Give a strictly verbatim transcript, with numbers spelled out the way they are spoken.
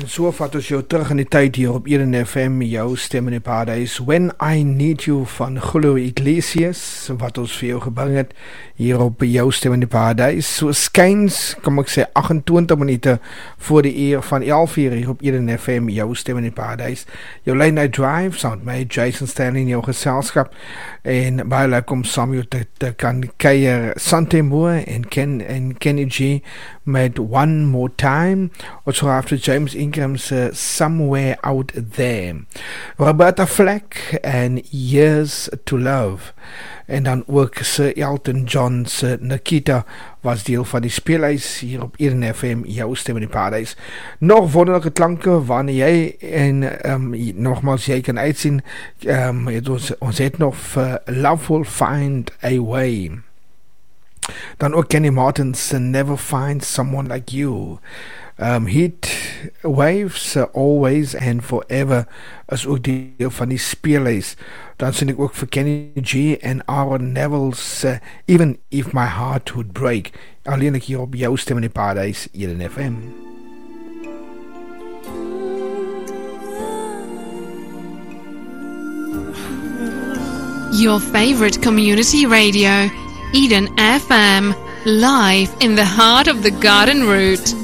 En so vat ons jou terug in die tyd hier op Eden F M, jou stem in die paradijs. When I Need You van Julio Iglesias, wat ons vir jou gebring het hier op jou stem in die paradijs. So skyns, kom ek sê, agt-en-twintig minute voor die eer van elf uur hier op Eden F M, jou stem in die paradijs. Jou Late Night Drive, saam met my, Jason Stanley in jou geselskap. En baie leuk om saam jou te, te kan keier Sante Moore en, Ken, en Kenny G met One More Time. Also after James Ingram's uh, Somewhere Out There. Roberta Flack en Years to Love. En dan ook Sir Elton John's uh, Nikita was deel van die speelhuis hier op Eden F M, jou stem in die paradijs. Nog wonderlijke klanke wanneer jy en um, nogmaals jy kan uitsien, um, het ons, ons het nog uh, Love Will Find a Way. Dan ook Kenny Martin's uh, Never Find Someone Like You. Um, Heat Waves, uh, Always and Forever is ook deel van die speelhuis. Dan sien ek ook vir Kenny G en Aaron Neville's uh, Even If My Heart Would Break. Alleen ek hier op jou stem in die paradijs, Eden F M. Your favorite community radio, Eden F M, live in the heart of the Garden Route.